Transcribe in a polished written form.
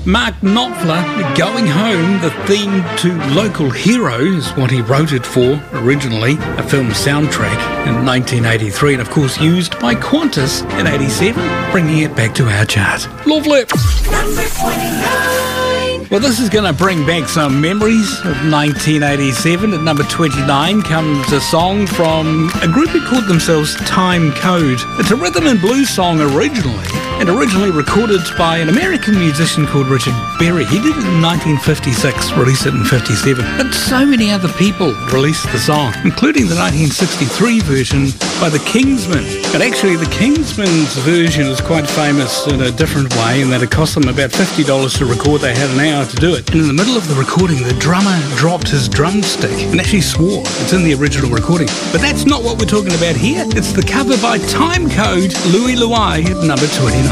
Mark Knopfler, Going Home, the theme to Local Hero, is what he wrote it for originally, a film soundtrack in 1983, and of course used by Qantas in 87, bringing it back to our chart. Lovely. Number 29. Well, this is going to bring back some memories of 1987. At number 29 comes a song from a group who called themselves Time Code. It's a rhythm and blues song originally, and originally recorded by an American musician called Richard Berry. He did it in 1956, released it in 57. But so many other people released the song, including the 1963 version by the Kingsmen. And actually, the Kingsmen's version is quite famous in a different way, in that it cost them about $50 to record. They had an hour to do it. And in the middle of the recording, the drummer dropped his drumstick and actually swore. It's in the original recording. But that's not what we're talking about here. It's the cover by Time Code, Louie Louie, at number 29.